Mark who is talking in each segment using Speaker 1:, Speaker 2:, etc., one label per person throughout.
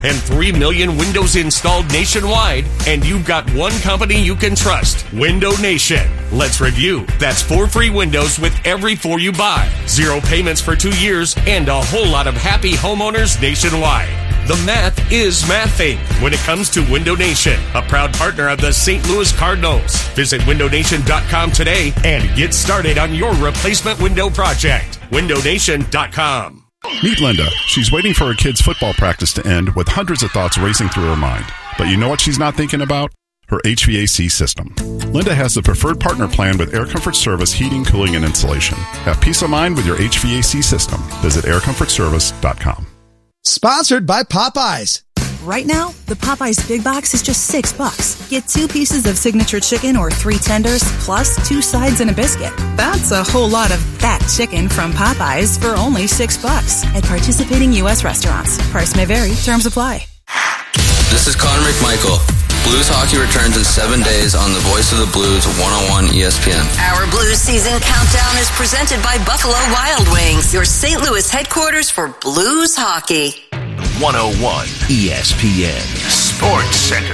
Speaker 1: and 3 million windows installed nationwide, and you've got one company you can trust, Window Nation. Let's review. That's 4 free windows with every 4 you buy, 0 payments for 2 years, and a whole lot of happy homeowners nationwide. The math is mathing when it comes to Window Nation, a proud partner of the St. Louis Cardinals. Visit windownation.com today and get started on your replacement window project. windownation.com.
Speaker 2: Meet Linda. She's waiting for her kids' football practice to end with hundreds of thoughts racing through her mind. But you know what she's not thinking about? Her HVAC system. Linda has the preferred partner plan with Air Comfort Service heating, cooling, and insulation. Have peace of mind with your HVAC system. Visit aircomfortservice.com.
Speaker 3: Sponsored by Popeyes.
Speaker 4: Right now, the Popeyes Big Box is just $6. Get 2 pieces of signature chicken or 3 tenders, plus 2 sides and a biscuit. That's a whole lot of fat chicken from Popeyes for only $6 at participating U.S. restaurants. Price may vary. Terms apply.
Speaker 5: This is Connor McMichael. Blues hockey returns in 7 days on the Voice of the Blues 101 ESPN.
Speaker 6: Our Blues season countdown is presented by Buffalo Wild Wings, your St. Louis headquarters for Blues hockey.
Speaker 7: 101 ESPN Sports Center.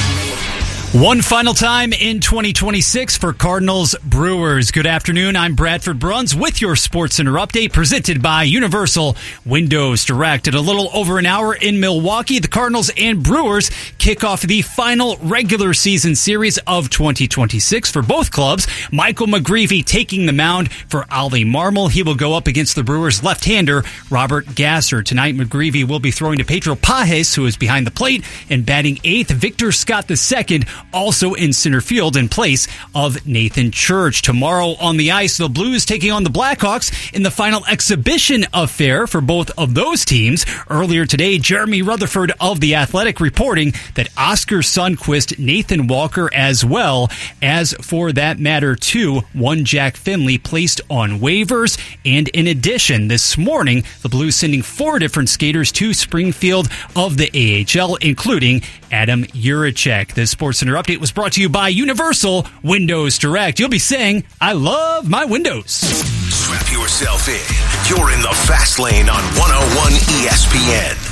Speaker 8: One final time in 2026 for Cardinals Brewers. Good afternoon. I'm Bradford Bruns with your Sports Center update presented by Universal Windows Direct. At a little over an hour in Milwaukee, the Cardinals and Brewers kick off the final regular season series of 2026 for both clubs. Michael McGreevy taking the mound for Ollie Marmol. He will go up against the Brewers left-hander Robert Gasser. Tonight, McGreevy will be throwing to Pedro Pajes, who is behind the plate, and batting eighth. Victor Scott II also in center field in place of Nathan Church. Tomorrow on the ice, the Blues taking on the Blackhawks in the final exhibition affair for both of those teams. Earlier today, Jeremy Rutherford of The Athletic reporting that Oscar Sundqvist, Nathan Walker, as well as, for that matter, too, one Jack Finley placed on waivers. And in addition, this morning, the Blues sending 4 different skaters to Springfield of the AHL, including Adam Juracek. The Sports Center update was brought to you by Universal Windows Direct. You'll be saying, I love my windows.
Speaker 7: Strap yourself in. You're in the fast lane on 101 ESPN.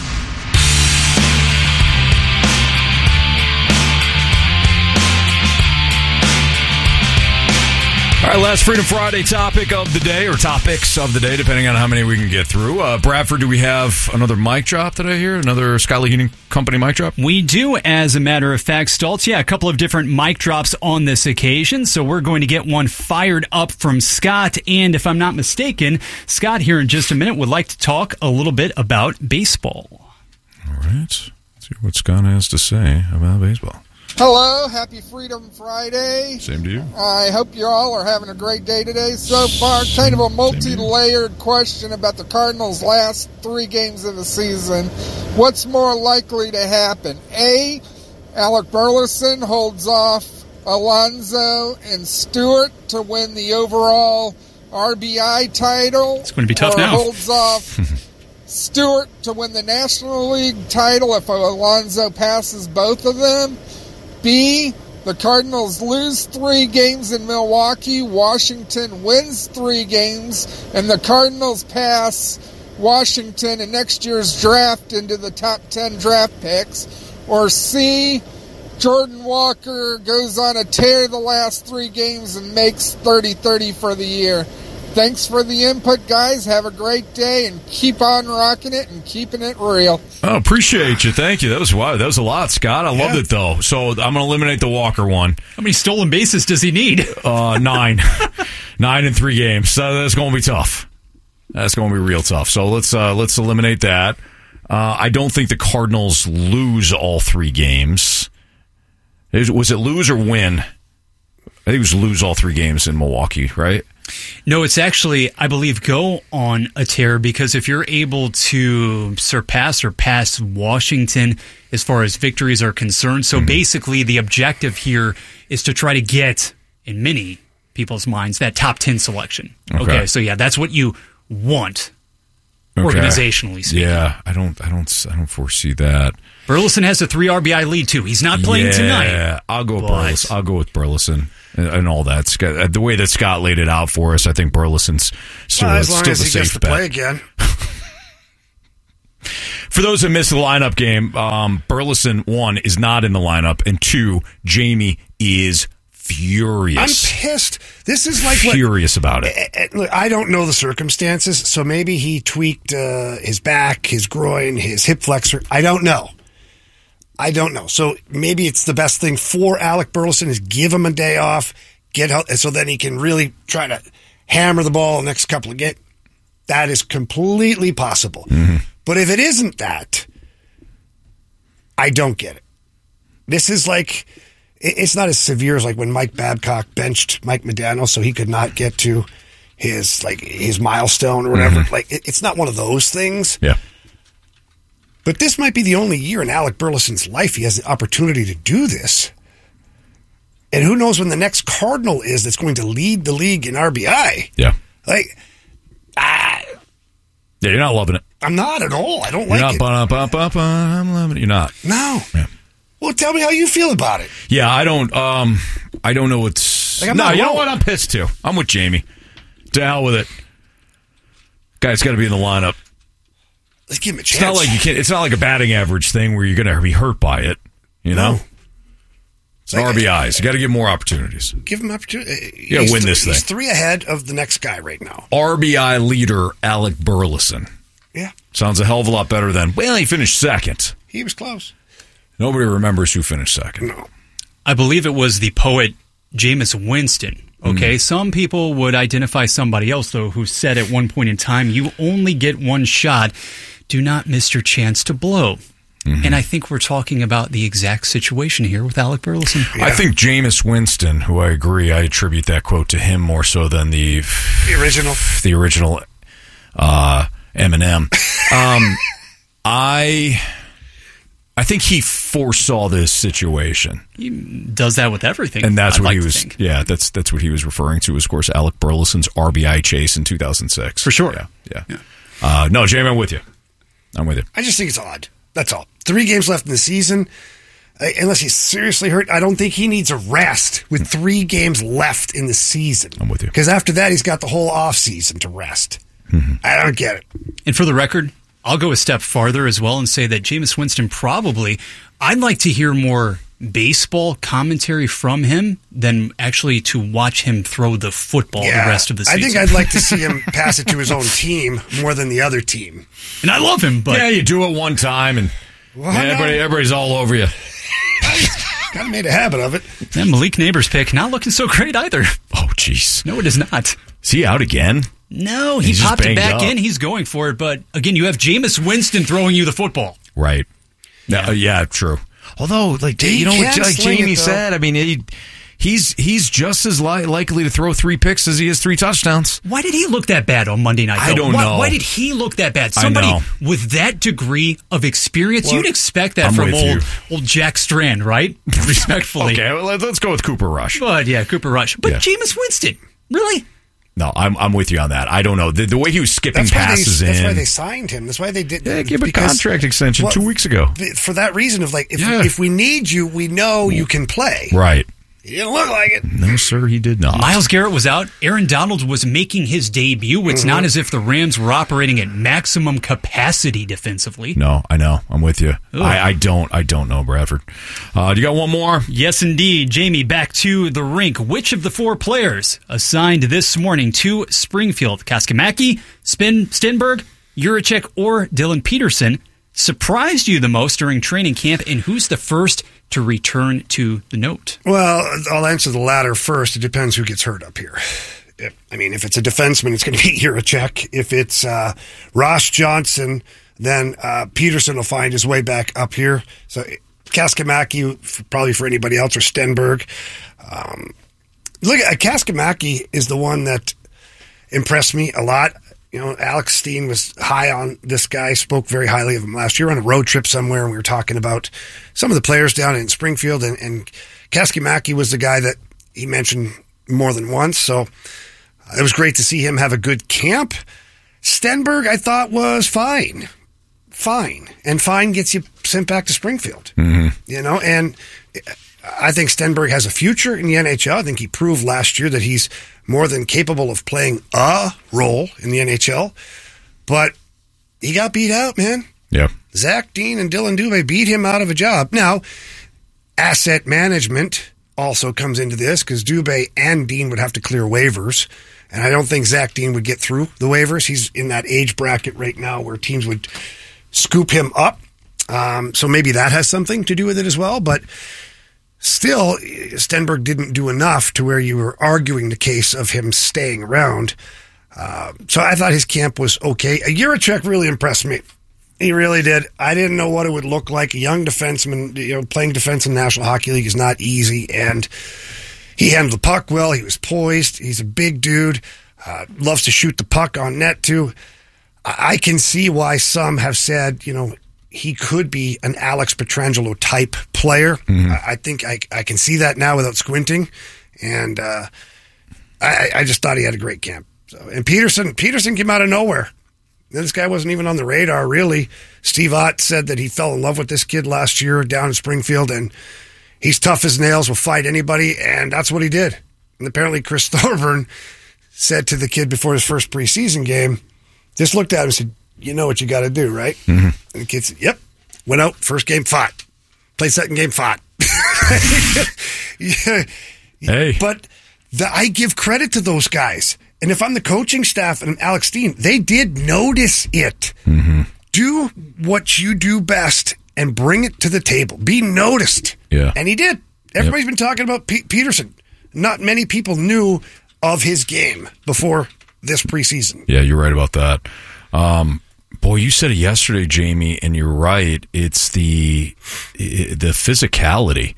Speaker 9: All right, last Freedom Friday topic of the day, or topics of the day, depending on how many we can get through. Bradford, do we have another mic drop that I hear? Another Skyly Heating Company mic drop?
Speaker 8: We do, as a matter of fact, Stoltz. Yeah, a couple of different mic drops on this occasion. So we're going to get one fired up from Scott. And if I'm not mistaken, Scott here in just a minute would like to talk a little bit about baseball.
Speaker 9: All right. Let's see what Scott has to say about baseball.
Speaker 10: Hello, happy Freedom Friday.
Speaker 9: Same to you.
Speaker 10: I hope you all are having a great day today so far. Kind of a multi-layered question about the Cardinals' last 3 games of the season. What's more likely to happen? A, Alec Burleson holds off Alonso and Stewart to win the overall RBI title.
Speaker 8: It's going to be tough
Speaker 10: or
Speaker 8: now.
Speaker 10: Holds off Stewart to win the National League title if Alonso passes both of them. B, the Cardinals lose 3 games in Milwaukee, Washington wins 3 games, and the Cardinals pass Washington in next year's draft into the top 10 draft picks. Or C, Jordan Walker goes on a tear the last 3 games and makes 30-30 for the year. Thanks for the input, guys. Have a great day and keep on rocking it and keeping it real.
Speaker 9: Oh, appreciate you. Thank you. That was a lot, Scott. I loved it, though. So I'm going to eliminate the Walker one.
Speaker 8: How many stolen bases does he need?
Speaker 9: 9. 9 in 3 games. So that's going to be tough. That's going to be real tough. So let's eliminate that. I don't think the Cardinals lose all 3 games. Was it lose or win? I think it was lose all 3 games in Milwaukee, right?
Speaker 8: No, it's actually, I believe, go on a tear, because if you're able to surpass or pass Washington as far as victories are concerned, so basically the objective here is to try to get, in many people's minds, that top 10 selection. Okay, so yeah, that's what you want, organizationally speaking.
Speaker 9: Yeah, I don't foresee that.
Speaker 8: Burleson has a 3 RBI lead too. He's not playing tonight.
Speaker 9: Yeah, I'll go with Burleson. I'll go with Burleson and all that. The way that Scott laid it out for us, I think Burleson's still
Speaker 3: as long
Speaker 9: still
Speaker 3: as
Speaker 9: the
Speaker 3: he
Speaker 9: safe
Speaker 3: gets to
Speaker 9: bet.
Speaker 3: play again.
Speaker 9: For those who missed the lineup game, Burleson, 1, is not in the lineup, and 2, Jamie is furious.
Speaker 11: I'm pissed. This is like
Speaker 9: furious about it.
Speaker 11: Look, I don't know the circumstances, so maybe he tweaked his back, his groin, his hip flexor. I don't know. So maybe it's the best thing for Alec Burleson is give him a day off, get help, so then he can really try to hammer the ball the next couple of games. That is completely possible. Mm-hmm. But if it isn't that, I don't get it. This is like, it's not as severe as like when Mike Babcock benched Mike Modano so he could not get to his milestone or whatever. Mm-hmm. Like, it's not one of those things.
Speaker 9: Yeah.
Speaker 11: But this might be the only year in Alec Burleson's life he has the opportunity to do this. And who knows when the next Cardinal is that's going to lead the league in RBI.
Speaker 9: Yeah.
Speaker 11: Like,
Speaker 9: yeah, you're not loving it.
Speaker 11: I'm not at all. I don't like it.
Speaker 9: You're not, I'm loving it. You're not.
Speaker 11: No.
Speaker 9: Yeah.
Speaker 11: Well, tell me how you feel about it.
Speaker 9: Yeah, I don't know what's...
Speaker 11: Like,
Speaker 9: no, you know what? I'm pissed too. I'm with Jamie. To hell with it. Guy's got to be in the lineup.
Speaker 11: Let's give him a chance.
Speaker 9: It's not like a batting average thing where you're going to be hurt by it. You know? It's RBIs. You got to give more opportunities.
Speaker 11: Give him opportunity.
Speaker 9: You got to win this thing.
Speaker 11: He's 3 ahead of the next guy right now.
Speaker 9: RBI leader Alec Burleson.
Speaker 11: Yeah.
Speaker 9: Sounds a hell of a lot better than, well, he finished second.
Speaker 11: He was close.
Speaker 9: Nobody remembers who finished second.
Speaker 11: No.
Speaker 8: I believe it was the poet Jameis Winston. Okay, Some people would identify somebody else, though, who said at one point in time, you only get one shot. Do not miss your chance to blow. Mm-hmm. And I think we're talking about the exact situation here with Alec Burleson.
Speaker 9: Yeah. I think Jameis Winston, who I agree, I attribute that quote to him more so than the original Eminem. I think he foresaw this situation.
Speaker 8: He does that with everything.
Speaker 9: And that's what he was. Yeah, that's what he was referring to. Of course, Alec Burleson's RBI chase in 2006.
Speaker 8: For sure.
Speaker 9: Yeah. No, Jamie, I'm with you.
Speaker 11: I just think it's odd. That's all. 3 games left in the season. Unless he's seriously hurt, I don't think he needs a rest with 3 games left in the season.
Speaker 9: I'm with you.
Speaker 11: Because after that, he's got the whole offseason to rest. Mm-hmm. I don't get it.
Speaker 8: And for the record, I'll go a step farther as well and say that Jameis Winston I'd like to hear more baseball commentary from him than actually to watch him throw the football the rest of the season.
Speaker 11: I think I'd like to see him pass it to his own team more than the other team.
Speaker 8: And I love him, but...
Speaker 9: Yeah, you do it one time and everybody's all over you.
Speaker 11: Kind of made a habit of it.
Speaker 8: And Malik Neighbors' pick, not looking so great either.
Speaker 9: Oh, jeez.
Speaker 8: No, it is not.
Speaker 9: Is he out again?
Speaker 8: No, he popped it back in. He's going for it. But, again, you have Jameis Winston throwing you the football.
Speaker 9: Right. Yeah, true. Although, like Jamie said, I mean, he's just as likely to throw 3 picks as he is 3 touchdowns.
Speaker 8: Why did he look that bad on Monday night?
Speaker 9: I don't know.
Speaker 8: Why did he look that bad? Somebody with that degree of experience, you'd expect that from old Jack Strand, right? Respectfully.
Speaker 9: Okay, well, let's go with Cooper Rush.
Speaker 8: But Cooper Rush. But Jameis Winston, really?
Speaker 9: No, I'm with you on that. I don't know. The way he was skipping passes in.
Speaker 11: That's why they signed him. That's why they did.
Speaker 9: Yeah, give him a contract extension 2 weeks ago.
Speaker 11: For that reason of if we need you, we know you can play.
Speaker 9: Right.
Speaker 11: He didn't look like it.
Speaker 9: No, sir, he did not.
Speaker 8: Myles Garrett was out. Aaron Donald was making his debut. It's not as if the Rams were operating at maximum capacity defensively.
Speaker 9: No, I know. I'm with you. I don't know, Bradford. Do you got one more?
Speaker 8: Yes, indeed. Jamie, back to the rink. Which of the 4 players assigned this morning to Springfield, Kaskamaki, Stenberg, Juracek, or Dylan Peterson, surprised you the most during training camp, and who's the first to return to the note?
Speaker 11: Well, I'll answer the latter first. It depends who gets hurt up here. If it's a defenseman, it's going to be Juracek. If it's Ross Johnson, then Peterson will find his way back up here. So Kaskamaki, probably for anybody else, or Stenberg. Look, Kaskamaki is the one that impressed me a lot. Alex Steen was high on this guy, spoke very highly of him last year on a road trip somewhere, and we were talking about some of the players down in Springfield, and Kaskamaki was the guy that he mentioned more than once, so it was great to see him have a good camp. Stenberg, I thought, was fine, and fine gets you sent back to Springfield, and I think Stenberg has a future in the NHL. I think he proved last year that he's more than capable of playing a role in the NHL, but he got beat out, man.
Speaker 9: Yeah.
Speaker 11: Zach Dean and Dylan Dubé beat him out of a job. Now, asset management also comes into this because Dubé and Dean would have to clear waivers. And I don't think Zach Dean would get through the waivers. He's in that age bracket right now where teams would scoop him up. So maybe that has something to do with it as well. But still, Stenberg didn't do enough to where you were arguing the case of him staying around. So I thought his camp was okay. Jiricek really impressed me. He really did. I didn't know what it would look like. A young defenseman, playing defense in the National Hockey League is not easy, and he handled the puck well. He was poised. He's a big dude. Loves to shoot the puck on net, too. I can see why some have said, he could be an Alex Pietrangelo type player. Mm-hmm. I think I can see that now without squinting, and I just thought he had a great camp. So, and Peterson came out of nowhere. This guy wasn't even on the radar, really. Steve Ott said that he fell in love with this kid last year down in Springfield, and he's tough as nails, will fight anybody, and that's what he did. And apparently Chris Thorburn said to the kid before his first preseason game, just looked at him and said, you know what you got to do, right? Mm-hmm. And the kid said, yep. Went out, first game, fought. Played second game, fought. Yeah. Hey. But I give credit to those guys. And if I'm the coaching staff and Alex Dean, they did notice it. Mm-hmm. Do what you do best and bring it to the table. Be noticed. Yeah. And he did. Everybody's been talking about Peterson. Not many people knew of his game before this preseason.
Speaker 9: Yeah, you're right about that. Boy, you said it yesterday, Jamie, and you're right. It's the physicality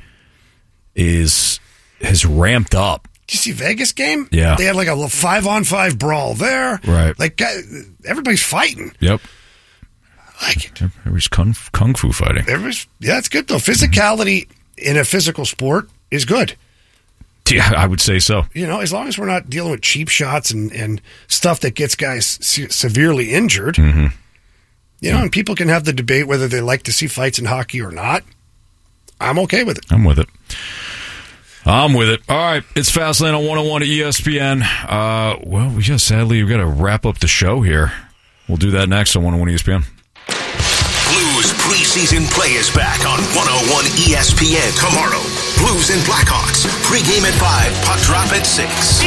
Speaker 9: has ramped up.
Speaker 11: Did you see Vegas game?
Speaker 9: Yeah.
Speaker 11: They had like a 5-on-5 brawl there.
Speaker 9: Right.
Speaker 11: Like, everybody's fighting.
Speaker 9: Yep.
Speaker 11: I like it.
Speaker 9: Everybody's kung fu fighting.
Speaker 11: Yeah, it's good, though. Physicality in a physical sport is good.
Speaker 9: Yeah, I would say so.
Speaker 11: As long as we're not dealing with cheap shots and stuff that gets guys severely injured, mm-hmm. And people can have the debate whether they like to see fights in hockey or not. I'm okay with it.
Speaker 9: I'm with it. All right, it's Fastlane on 101 at ESPN. Sadly, we've got to wrap up the show here. We'll do that next on 101 ESPN.
Speaker 7: Blues preseason play is back on 101 ESPN tomorrow. Blues and Blackhawks. Pre-game at 5, puck drop at 6. He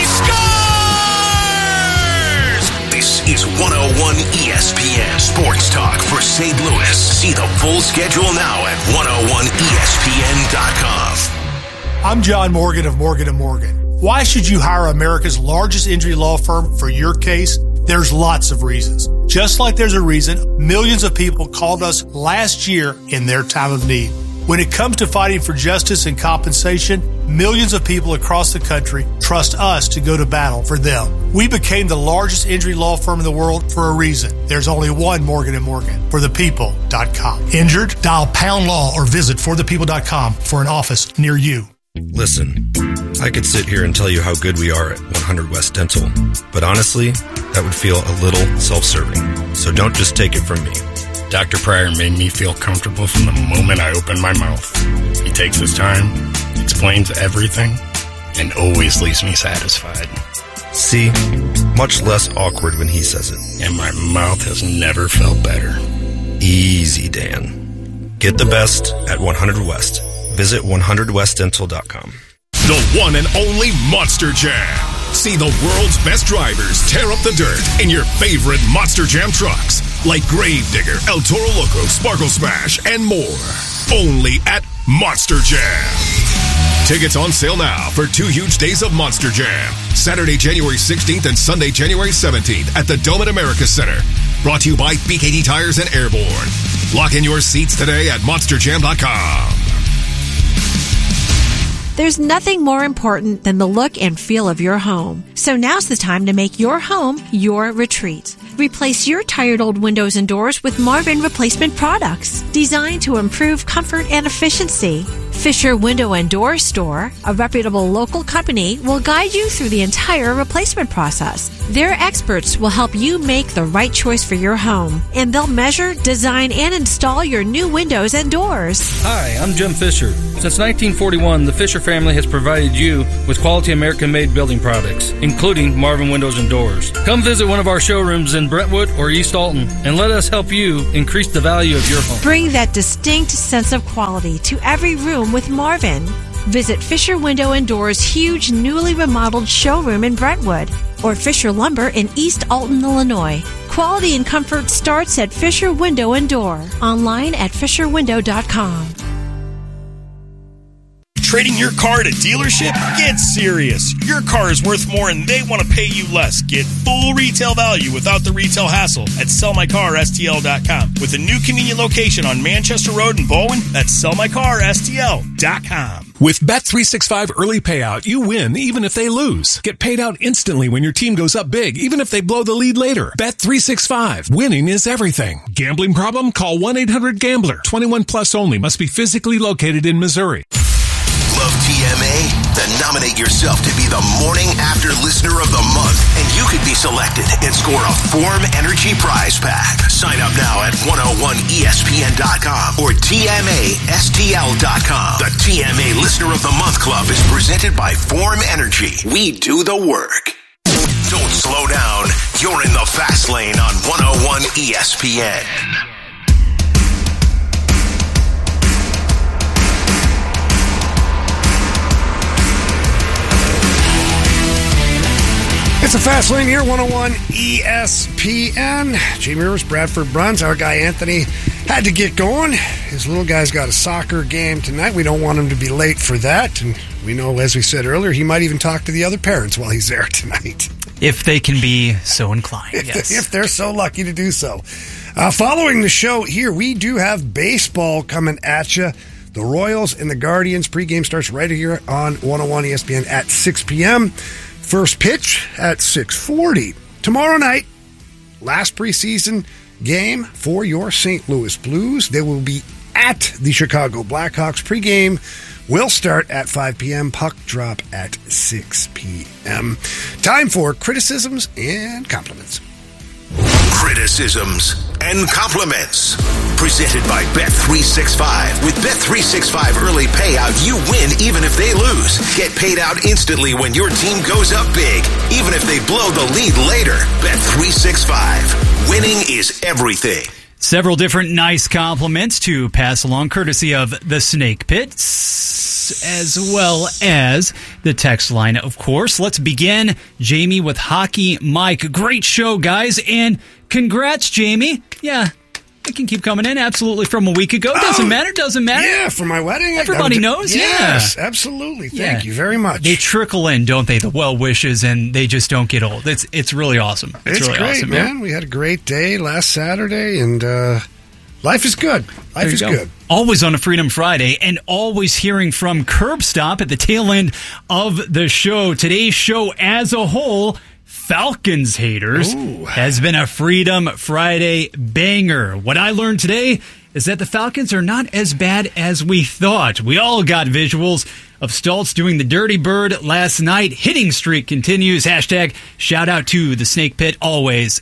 Speaker 7: scores! This is 101 ESPN Sports Talk for St. Louis. See the full schedule now at 101ESPN.com.
Speaker 12: I'm John Morgan of Morgan & Morgan. Why should you hire America's largest injury law firm for your case? There's lots of reasons. Just like there's a reason millions of people called us last year in their time of need. When it comes to fighting for justice and compensation, millions of people across the country trust us to go to battle for them. We became the largest injury law firm in the world for a reason. There's only one Morgan & Morgan. ForThePeople.com. Injured? Dial #law or visit ForThePeople.com for an office near you.
Speaker 13: Listen, I could sit here and tell you how good we are at 100 West Dental, but honestly, that would feel a little self-serving. So don't just take it from me.
Speaker 14: Dr. Pryor made me feel comfortable from the moment I opened my mouth. He takes his time, explains everything, and always leaves me satisfied.
Speaker 13: See, much less awkward when he says it.
Speaker 14: And my mouth has never felt better.
Speaker 13: Easy, Dan. Get the best at 100 West. Visit 100westdental.com.
Speaker 7: The one and only Monster Jam. See the world's best drivers tear up the dirt in your favorite Monster Jam trucks, like Gravedigger, El Toro Loco, Sparkle Smash, and more. Only at Monster Jam. Tickets on sale now for 2 huge days of Monster Jam. Saturday, January 16th and Sunday, January 17th at the Dome at America Center. Brought to you by BKD Tires and Airborne. Lock in your seats today at monsterjam.com.
Speaker 15: There's nothing more important than the look and feel of your home. So now's the time to make your home your retreat. Replace your tired old windows and doors with Marvin replacement products designed to improve comfort and efficiency. Fisher Window and Door Store, a reputable local company, will guide you through the entire replacement process. Their experts will help you make the right choice for your home, and they'll measure, design, and install your new windows and doors.
Speaker 16: Hi, I'm Jim Fisher. Since 1941, the Fisher family has provided you with quality American-made building products, including Marvin Windows and Doors. Come visit one of our showrooms in Brentwood or East Alton, and let us help you increase the value of your home.
Speaker 15: Bring that distinct sense of quality to every room with Marvin. Visit Fisher Window and Doors' huge, newly remodeled showroom in Brentwood, or Fisher Lumber in East Alton, Illinois. Quality and comfort starts at Fisher Window and Door. Online at fisherwindow.com.
Speaker 17: Trading your car at a dealership? Get serious. Your car is worth more and they want to pay you less. Get full retail value without the retail hassle at sellmycarstl.com. With a new convenient location on Manchester Road in Bowen, that's sellmycarstl.com.
Speaker 18: With Bet365 early payout, you win even if they lose. Get paid out instantly when your team goes up big, even if they blow the lead later. Bet365. Winning is everything. Gambling problem? Call 1-800-GAMBLER. 21 plus only. Must be physically located in Missouri.
Speaker 19: Love TMA? Then nominate yourself to be the Morning After Listener of the Month, and you could be selected and score a Form Energy prize pack. Sign up now at 101ESPN.com or TMASTL.com. The TMA Listener of the Month Club is presented by Form Energy. We do the work. Don't slow down. You're in the fast lane on 101 ESPN.
Speaker 11: It's a fast lane here, 101 ESPN. Jamie Rivers, Bradford Bruns. Our guy Anthony had to get going. His little guy's got a soccer game tonight. We don't want him to be late for that. And we know, as we said earlier, he might even talk to the other parents while he's there tonight.
Speaker 8: If they can be so inclined, yes.
Speaker 11: If they're so lucky to do so. Following the show here, we do have baseball coming at you. The Royals and the Guardians. Pregame starts right here on 101 ESPN at 6 p.m. First pitch at 6:40. Tomorrow night, last preseason game for your St. Louis Blues. They will be at the Chicago Blackhawks. Pregame will start at 5 p.m. Puck drop at 6 p.m. Time for criticisms and compliments.
Speaker 19: Criticisms and compliments. Presented by Bet365. With Bet365 early payout, you win even if they lose. Get paid out instantly when your team goes up big, even if they blow the lead later. Bet365. Winning is everything.
Speaker 8: Several different nice compliments to pass along, courtesy of the Snake Pits, as well as the text line, of course. Let's begin, Jamie, with Hockey Mike. Great show, guys, and congrats, Jamie. Yeah, it can keep coming in, absolutely, from a week ago. Doesn't matter.
Speaker 11: Yeah, for my wedding.
Speaker 8: Everybody knows,
Speaker 11: yes, absolutely. Thank you very much.
Speaker 8: They trickle in, don't they, the well wishes, and they just don't get old. It's really awesome.
Speaker 11: It's
Speaker 8: really
Speaker 11: great,
Speaker 8: awesome,
Speaker 11: man. Yeah. We had a great day last Saturday, and life is good. Life is good.
Speaker 8: Always on a Freedom Friday, and always hearing from Curb Stop at the tail end of the show. Today's show as a whole, Falcons haters, has been a Freedom Friday banger. What I learned today is that the Falcons are not as bad as we thought. We all got visuals of Stoltz doing the Dirty Bird last night. Hitting streak continues. Hashtag shout out to the Snake Pit always.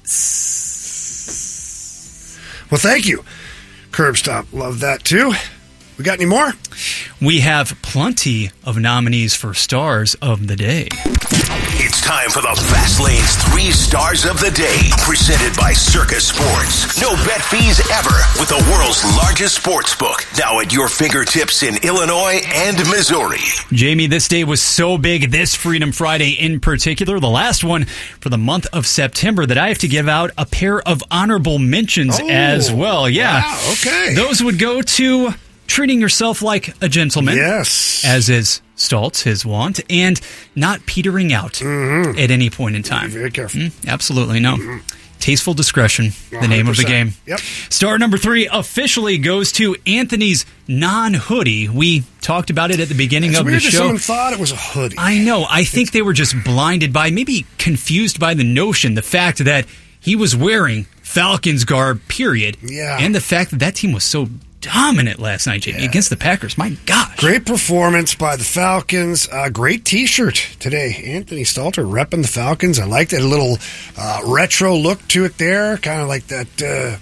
Speaker 11: Well, thank you, Curb Stop. Love that too. We got any more?
Speaker 8: We have plenty of nominees for Stars of the Day.
Speaker 19: It's time for the Fast Lane's 3 Stars of the Day, presented by Circus Sports. No bet fees ever with the world's largest sports book, now at your fingertips in Illinois and Missouri.
Speaker 8: Jamie, this day was so big, this Freedom Friday in particular, the last one for the month of September, that I have to give out a pair of honorable mentions as well. Yeah.
Speaker 11: Wow, okay.
Speaker 8: Those would go to treating yourself like a gentleman.
Speaker 11: Yes.
Speaker 8: As is Stoltz, his wont, and not petering out at any point in time.
Speaker 11: Be very careful.
Speaker 8: Absolutely, no. Tasteful discretion, the name of the game.
Speaker 11: Yep.
Speaker 8: Star number 3 officially goes to Anthony's non-hoodie. We talked about it at the beginning of the show.
Speaker 11: Someone thought it was a hoodie.
Speaker 8: I know. I think they were just blinded by, maybe confused by the notion, the fact that he was wearing Falcons garb, period.
Speaker 11: Yeah.
Speaker 8: And the fact that team was so dominant last night, Jamie, against the Packers. My gosh.
Speaker 11: Great performance by the Falcons. Great T-shirt today. Anthony Stalter repping the Falcons. I liked it. A little retro look to it there, kind of like that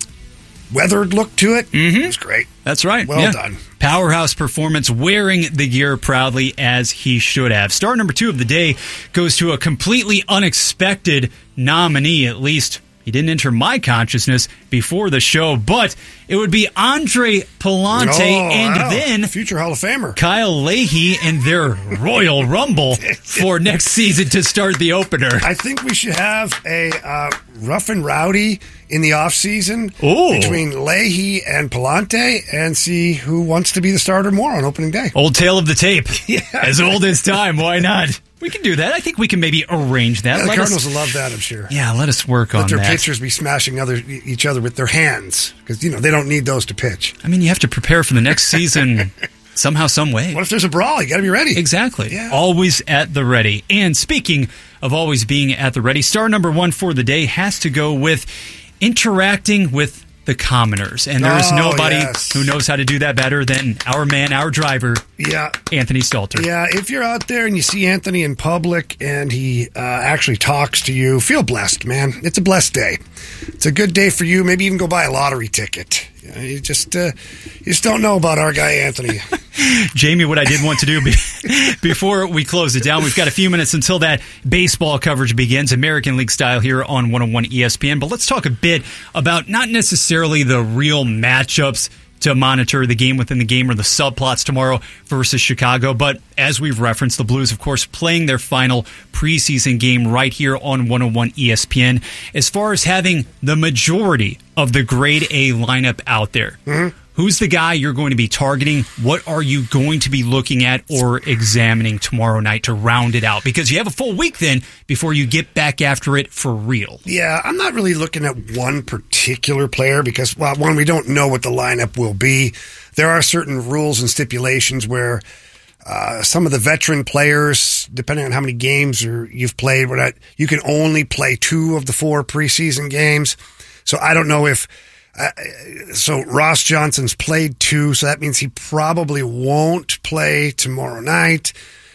Speaker 11: weathered look to it. It was great.
Speaker 8: That's right.
Speaker 11: Well done.
Speaker 8: Powerhouse performance, wearing the gear proudly as he should have. Star number 2 of the day goes to a completely unexpected nominee, at least he didn't enter my consciousness before the show, but it would be Andre Palante then
Speaker 11: future Hall of Famer
Speaker 8: Kyle Leahy and their Royal Rumble for next season to start the opener.
Speaker 11: I think we should have a rough and rowdy in the offseason between Leahy and Palante and see who wants to be the starter more on opening day.
Speaker 8: Old tale of the tape. As old as time. Why not? We can do that. I think we can maybe arrange that.
Speaker 11: Yeah, the Cardinals will love that, I'm sure.
Speaker 8: Yeah, let us work on that.
Speaker 11: Let their pitchers be smashing each other with their hands because, they don't need those to pitch.
Speaker 8: I mean, you have to prepare for the next season somehow, some way.
Speaker 11: What if there's a brawl? You got to be ready.
Speaker 8: Exactly.
Speaker 11: Yeah.
Speaker 8: Always at the ready. And speaking of always being at the ready, star number 1 for the day has to go with interacting with the commoners. And there is nobody who knows how to do that better than our man, our driver, Anthony Stalter.
Speaker 11: Yeah, if you're out there and you see Anthony in public and he actually talks to you, feel blessed, man. It's a blessed day. It's a good day for you. Maybe even go buy a lottery ticket. You just don't know about our guy, Anthony.
Speaker 8: Jamie, what I did want to do before we close it down, we've got a few minutes until that baseball coverage begins, American League style here on 101 ESPN. But let's talk a bit about not necessarily the real matchups to monitor the game within the game or the subplots tomorrow versus Chicago. But as we've referenced, the Blues, of course, playing their final preseason game right here on 101 ESPN. As far as having the majority of the grade A lineup out there, who's the guy you're going to be targeting? What are you going to be looking at or examining tomorrow night to round it out? Because you have a full week then before you get back after it for real.
Speaker 11: Yeah, I'm not really looking at one particular player because, well, one, we don't know what the lineup will be. There are certain rules and stipulations where some of the veteran players, depending on how many games you've played, you can only play 2 of the 4 preseason games. So I don't know if... So Ross Johnson's played 2, so that means he probably won't play tomorrow night.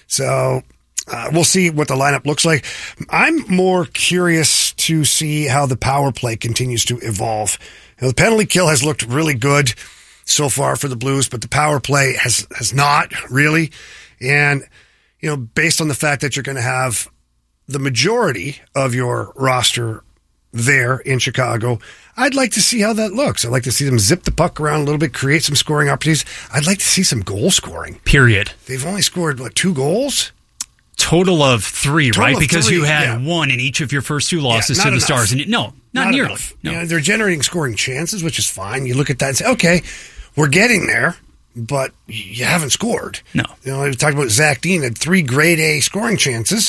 Speaker 11: So we'll see what the lineup looks like. I'm more curious to see how the power play continues to evolve. The penalty kill has looked really good so far for the Blues, but the power play has not really. And, based on the fact that you're going to have the majority of your roster there in Chicago, I'd like to see how that looks. I'd like to see them zip the puck around a little bit, create some scoring opportunities. I'd like to see some goal scoring.
Speaker 8: Period.
Speaker 11: They've only scored, 2 goals?
Speaker 8: Total of 3,
Speaker 11: Total
Speaker 8: right?
Speaker 11: of
Speaker 8: Because
Speaker 11: 3,
Speaker 8: you had 1 in each of your first 2 losses to the
Speaker 11: enough.
Speaker 8: Stars. And not nearly.
Speaker 11: Enough.
Speaker 8: No.
Speaker 11: They're generating scoring chances, which is fine. You look at that and say, okay, we're getting there, but you haven't scored.
Speaker 8: No.
Speaker 11: We talked about Zach Dean had 3 grade A scoring chances.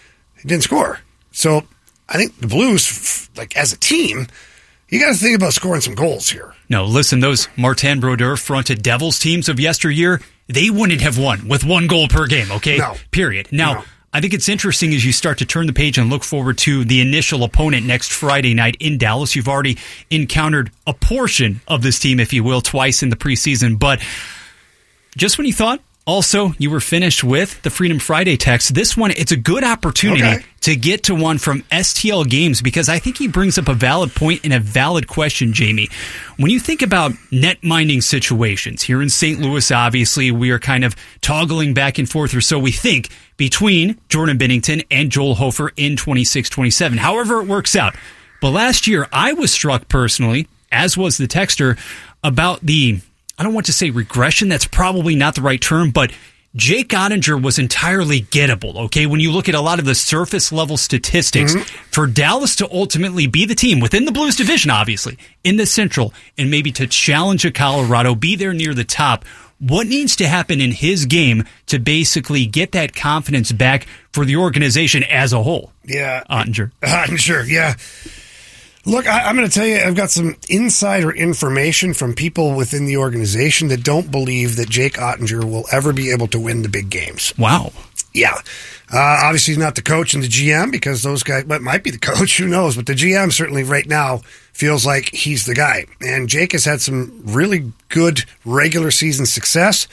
Speaker 11: He didn't score. So I think the Blues, as a team, you got to think about scoring some goals here.
Speaker 8: No, listen, those Martin Brodeur-fronted Devils teams of yesteryear, they wouldn't have won with 1 goal per game, okay?
Speaker 11: No.
Speaker 8: Period. Now, I think it's interesting as you start to turn the page and look forward to the initial opponent next Friday night in Dallas. You've already encountered a portion of this team, if you will, twice in the preseason. But just when you thought also you were finished with the Freedom Friday text, this one, it's a good opportunity to get to one from STL Games because I think he brings up a valid point and a valid question, Jamie. When you think about net minding situations here in St. Louis, obviously we are kind of toggling back and forth, or so we think, between Jordan Binnington and Joel Hofer in 26-27. However it works out. But last year I was struck personally, as was the texter, about the, I don't want to say regression, that's probably not the right term, but Jake Ottinger was entirely gettable, okay? When you look at a lot of the surface level statistics, for Dallas to ultimately be the team within the Blues division, obviously, in the Central, and maybe to challenge a Colorado, be there near the top, what needs to happen in his game to basically get that confidence back for the organization as a whole?
Speaker 11: Yeah.
Speaker 8: Ottinger,
Speaker 11: yeah. Look, I'm going to tell you, I've got some insider information from people within the organization that don't believe that Jake Ottinger will ever be able to win the big games.
Speaker 8: Wow.
Speaker 11: Yeah. Obviously not the coach and the GM, because those guys might be the coach, who knows, but the GM certainly right now feels like he's the guy. And Jake has had some really good regular season success,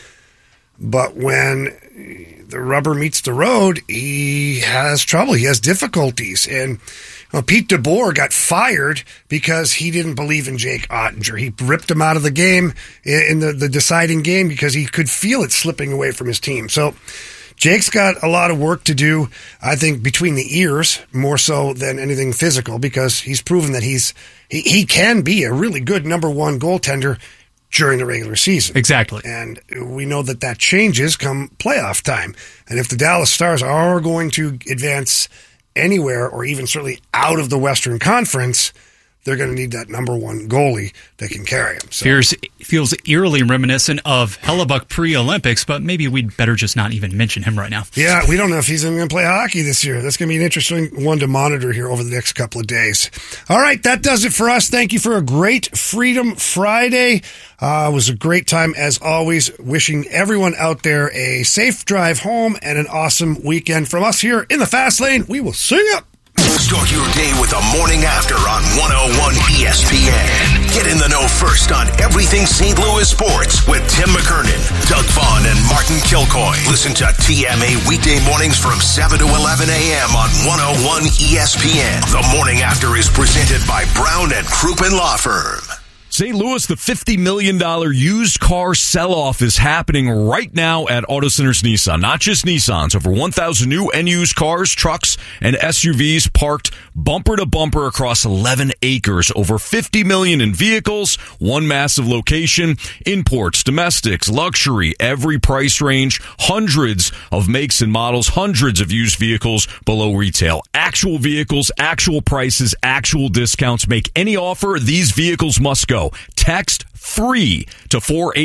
Speaker 11: but when the rubber meets the road, he has trouble. He has difficulties. And Pete DeBoer got fired because he didn't believe in Jake Ottinger. He ripped him out of the game in the deciding game because he could feel it slipping away from his team. So Jake's got a lot of work to do, I think, between the ears, more so than anything physical, because he's proven that he can be a really good number one goaltender during the regular season.
Speaker 8: Exactly.
Speaker 11: And we know that changes come playoff time. And if the Dallas Stars are going to advance anywhere, or even certainly out of the Western Conference, they're going to need that number one goalie that can carry them. So.
Speaker 8: Feels eerily reminiscent of Hellebuck pre-Olympics, but maybe we'd better just not even mention him right now.
Speaker 11: Yeah, we don't know if he's even going to play hockey this year. That's going to be an interesting one to monitor here over the next couple of days. All right, that does it for us. Thank you for a great Freedom Friday. It was a great time, as always. Wishing everyone out there a safe drive home and an awesome weekend. From us here in the Fast Lane, we will see you.
Speaker 19: Start your day with the morning after on 101 ESPN. Get in the know first on everything St. Louis sports with Tim McKernan, Doug Vaughn, and Martin Kilcoy. Listen to TMA weekday mornings from 7 to 11 a.m. on 101 ESPN. The morning after is presented by Brown and Crouppen Law Firm.
Speaker 9: St. Louis, the $50 million used car sell-off is happening right now at Auto Centers Nissan. Not just Nissans. Over 1,000 new and used cars, trucks, and SUVs parked bumper to bumper across 11 acres. Over $50 million in vehicles, one massive location, imports, domestics, luxury, every price range, hundreds of makes and models, hundreds of used vehicles below retail. Actual vehicles, actual prices, actual discounts. Make any offer, these vehicles must go. Text free to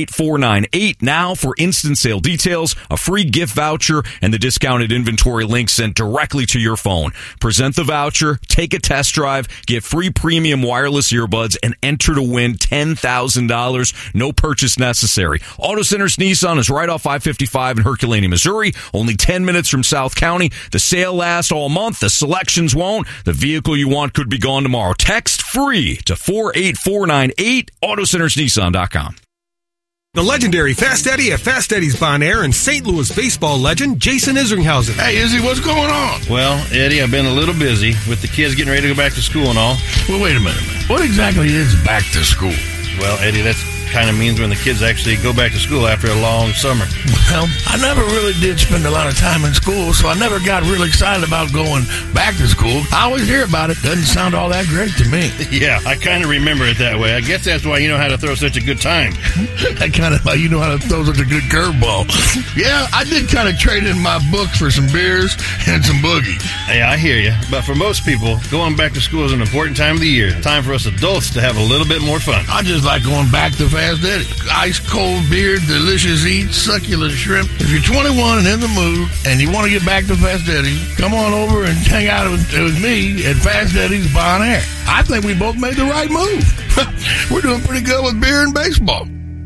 Speaker 9: 48498 now for instant sale details, a free gift voucher, and the discounted inventory link sent directly to your phone. Present the voucher, take a test drive, get free premium wireless earbuds, and enter to win $10,000. No purchase necessary. Auto Centers Nissan is right off I-55 in Herculaneum, Missouri. Only 10 minutes from South County. The sale lasts all month. The selections won't. The vehicle you want could be gone tomorrow. Text free to 48498. AutoCentersNissan.com.
Speaker 20: The legendary Fast Eddie at Fast Eddie's Bon Air and St. Louis baseball legend Jason Isringhausen.
Speaker 21: Hey, Izzy, what's going on?
Speaker 22: Well, Eddie, I've been a little busy with the kids getting ready to go back to school and all.
Speaker 21: Well, wait a minute. What exactly is back to school?
Speaker 22: Well, Eddie, that's kind of means when the kids actually go back to school after a long summer.
Speaker 21: Well, I never really did spend a lot of time in school, so I never got really excited about going back to school. I always hear about it. Doesn't sound all that great to me.
Speaker 22: Yeah, I kind of remember it that way. I guess that's why you know how to throw such a good time.
Speaker 21: That kind of how you know how to throw such a good curveball. Yeah, I did kind of trade in my book for some beers and some boogie.
Speaker 22: Hey, I hear you. But for most people, going back to school is an important time of the year. Time for us adults to have a little bit more fun.
Speaker 21: I just like going back to Fast Eddie. Ice cold beer, delicious eats, succulent shrimp. If you're 21 and in the mood and you want to get back to Fast Eddie, come on over and hang out with me at Fast Eddie's Bon Air. I think we both made the right move. We're doing pretty good with beer and baseball.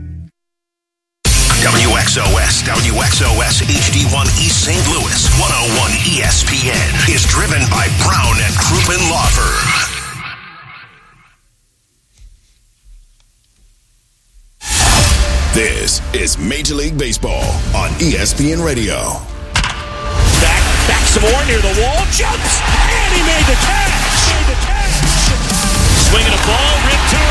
Speaker 19: WXOS HD1 East St. Louis 101 ESPN is driven by Brown and Crouppen Law Firm.
Speaker 7: This is Major League Baseball on ESPN Radio.
Speaker 17: Back some more near the wall, jumps, and he made the catch. Swinging a ball, ripped to